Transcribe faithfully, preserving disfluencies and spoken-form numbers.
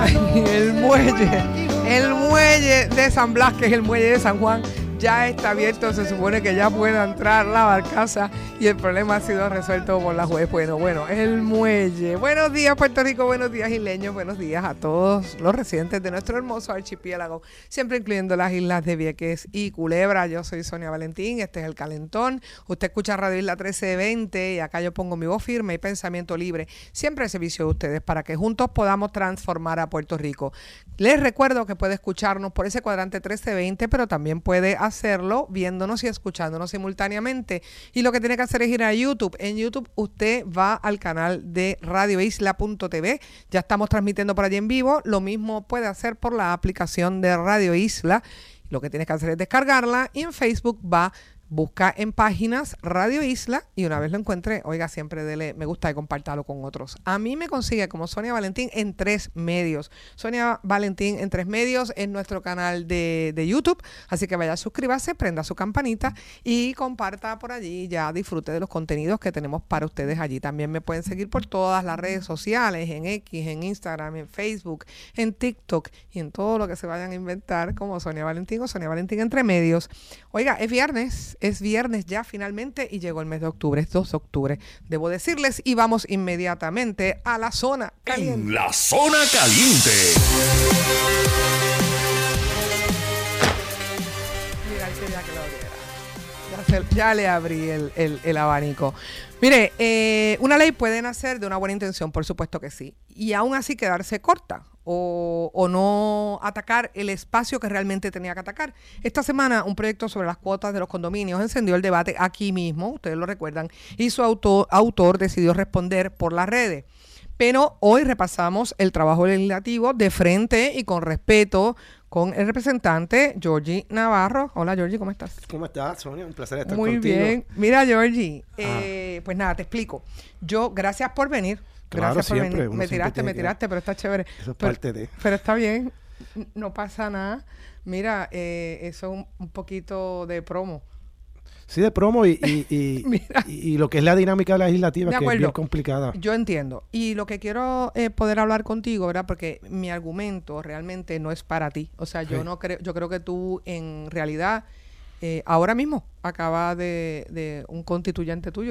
Ay, el muelle, el muelle de San Blas, que es el muelle de San Juan, ya está abierto. Se supone que ya pueda entrar la barcaza y el problema ha sido resuelto por la juez. Bueno, bueno, el muelle. Buenos días, Puerto Rico, buenos días, isleños, buenos días a todos los residentes de nuestro hermoso archipiélago, siempre incluyendo las islas de Vieques y Culebra. Yo soy Sonia Valentín, este es El Calentón. Usted escucha Radio Isla trece veinte y acá yo pongo mi voz firme y pensamiento libre, siempre al servicio de ustedes para que juntos podamos transformar a Puerto Rico. Les recuerdo que puede escucharnos por ese cuadrante trece veinte, pero también puede hacerlo viéndonos y escuchándonos simultáneamente. Y lo que tiene que hacer es ir a YouTube. En YouTube usted va al canal de radio isla punto t v. Ya estamos transmitiendo por allí en vivo. Lo mismo puede hacer por la aplicación de Radio Isla. Lo que tiene que hacer es descargarla. Y en Facebook va, busca en páginas Radio Isla y una vez lo encuentre, oiga, siempre dele me gusta y compártalo con otros. A mí me consigue como Sonia Valentín en tres medios. Sonia Valentín en tres medios en nuestro canal de, de YouTube. Así que vaya a suscribirse, prenda su campanita y comparta por allí. Ya disfrute de los contenidos que tenemos para ustedes allí. También me pueden seguir por todas las redes sociales, en X, en Instagram, en Facebook, en TikTok y en todo lo que se vayan a inventar como Sonia Valentín o Sonia Valentín entre medios. Oiga, es viernes. Es viernes ya finalmente y llegó el mes de octubre, es dos de octubre, debo decirles, y vamos inmediatamente a la zona caliente. En la zona caliente. Mira, quería que lo abriera. Ya, se, ya le abrí el, el, el abanico. Mire, eh, una ley puede nacer de una buena intención, por supuesto que sí, y aún así quedarse corta. O, o no atacar el espacio que realmente tenía que atacar. Esta semana un proyecto sobre las cuotas de los condominios encendió el debate aquí mismo, ustedes lo recuerdan, y su autor, autor decidió responder por las redes. Pero hoy repasamos el trabajo legislativo de frente y con respeto con el representante Georgie Navarro. Hola Georgie, ¿cómo estás? ¿Cómo estás, Sonia? Un placer estar Muy contigo. Muy bien. Mira Georgie, eh, ah. pues nada, te explico. Yo, gracias por venir. Claro, Gracias por siempre, venir. Me tiraste, me tiraste, que... pero está chévere. Eso es pero, parte de... Pero está bien, no pasa nada. Mira, eh, eso es un, un poquito de promo. Sí, de promo y, y, y, y, y lo que es la dinámica legislativa, que es bien complicada. Yo entiendo. Y lo que quiero eh, poder hablar contigo, ¿verdad? Porque mi argumento realmente no es para ti. O sea, yo sí. no creo, yo creo que tú en realidad, eh, ahora mismo, acaba de, de un constituyente tuyo